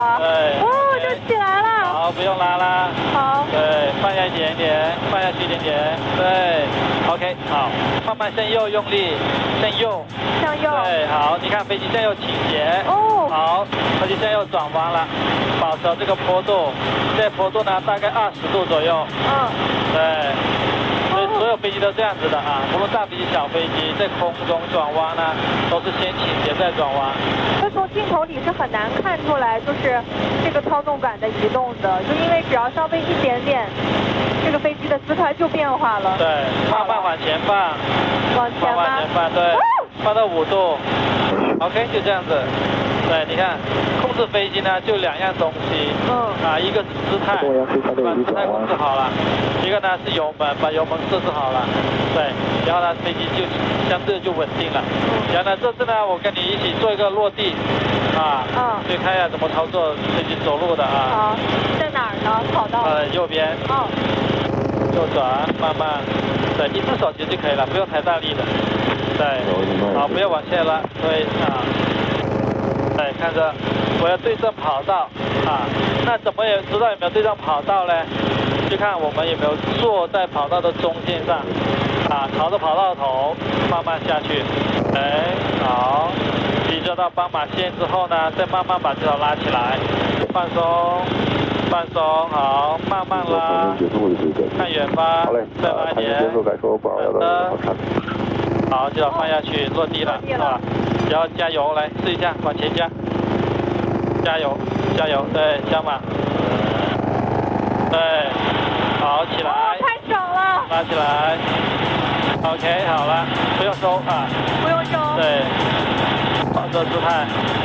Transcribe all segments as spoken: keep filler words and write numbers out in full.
对。 哦，就起来了。 好，不用拉啦。 好。 对，放下一点点，放下去一点点。对 ，OK， 好，慢慢向右用力，向右。 向右。 对，好，你看飞机向右倾斜。哦。好，飞机向右转弯了，保持这个坡度，这坡度呢大概二十度左右。嗯。对。所以所有飞机都这样子的啊，无论大飞机、小飞机，在空中转弯呢，都是先倾斜再转弯。 那从镜头里是很难看出来，就是这个操纵杆的移动的，就因为只要稍微一点点，这个飞机的姿态就变化了。 对，慢慢往前放， 往前往前放，对，放到五度 ，OK， 就这样子。对，你看，控制飞机呢就两样东西，嗯，啊，一个是姿态，把姿态控制好了，一个呢是油门，把油门设置好了，对，然后呢飞机就相对就稳定了。然后呢，这次呢我跟你一起做一个落地，啊，嗯，去看一下怎么操作飞机着陆的啊。好， 在哪儿呢？跑道？ 呃，右边。哦。右转，慢慢，对，一只手其实就可以了，不用太大力的。对，好，不要往下拉，对啊。对，看着，我要对正跑道啊。那怎么也知道有没有对正跑道呢？就看我们有没有坐在跑道的中线上，啊，朝着跑道头慢慢下去。哎，好，移交到斑马线之后呢，再慢慢把这条拉起来，放松，放松，好，慢慢拉，看远方，再拉一点，好的，好，这条放下去，落地了，是吧？然后加油，来试一下，往前加，加油，加油，对，加码，对，好，起来， 哦、太爽了， 拉起来 ，OK， 好了，不用收啊， 不用收， 对，保持姿态。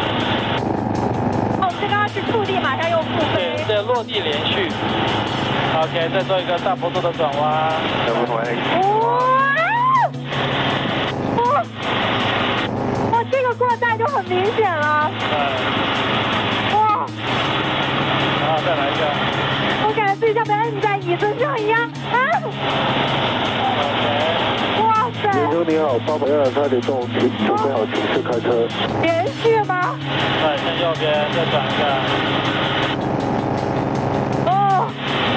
哦，这刚刚是触地，马上又复飞， 对，这落地连续 ，OK， 再做一个大坡度的转弯， 哇！哇，这个过带就很明显了。对。哇！ 好，再来一个。 我感觉自己像被摁在椅子上一样。啊 ！OK。 哇塞！ 先生你好，八百幺两差点动，请准备好停止开车。 连续吗？ 对，向右边再转一下。 哦。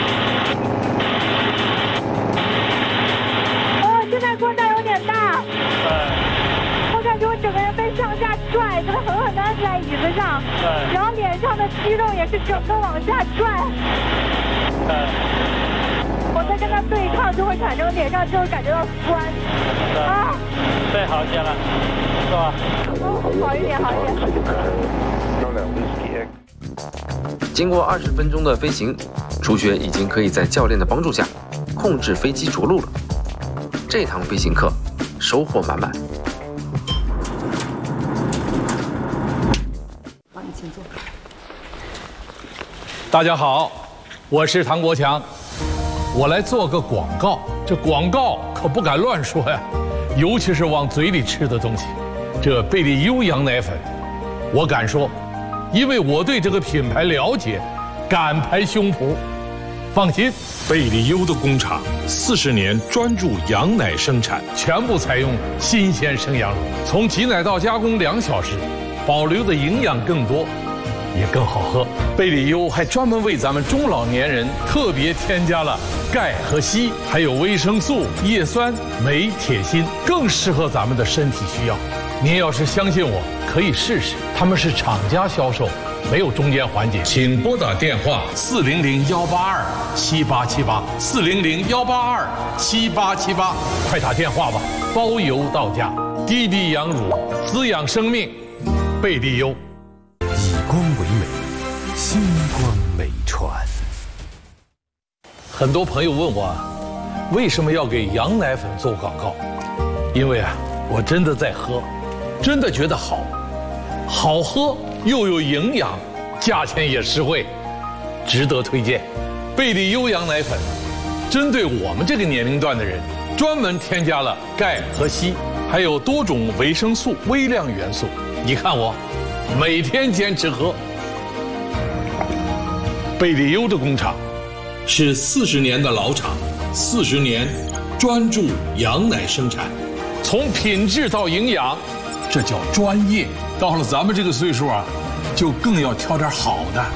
哦，现在过带有点大。 对。 我感觉我整个人被向下拽，真的狠狠地摁在椅子上，对，然后脸上的肌肉也是整个往下拽。 对， 我在跟他对抗，就会产生脸上就会感觉到酸。 对，啊，对，好一点了，是吧？ 哦，好一点，好一点。经过二十分钟的飞行，初学已经可以在教练的帮助下控制飞机着陆了。这堂飞行课收获满满。 大家好，我是唐国强，我来做个广告。这广告可不敢乱说呀，尤其是往嘴里吃的东西。这贝利优羊奶粉，我敢说，因为我对这个品牌了解，敢拍胸脯。放心， 贝利优的工厂四十年专注羊奶生产， 全部采用新鲜生羊乳，从挤奶到加工两小时，保留的营养更多。也更好喝。贝利优还专门为咱们中老年人特别添加了钙和硒，还有维生素、叶酸、镁、铁、锌，更适合咱们的身体需要。您要是相信我，可以试试。他们是厂家销售，没有中间环节。请拨打电话四零零幺八二七八七八四零零幺八二七八七八，快打电话吧，包邮到家。低低羊乳，滋养生命，贝利优。 以光为美，星光美传。 很多朋友问我，为什么要给羊奶粉做广告？因为啊，我真的在喝，真的觉得好，好喝又有营养，价钱也实惠，值得推荐。贝利优羊奶粉，针对我们这个年龄段的人，专门添加了钙和硒，还有多种维生素、微量元素。你看我。每天坚持喝。贝利优的工厂是四十年的老厂，四十年专注羊奶生产， 从品质到营养，这叫专业。到了咱们这个岁数啊，就更要挑点好的。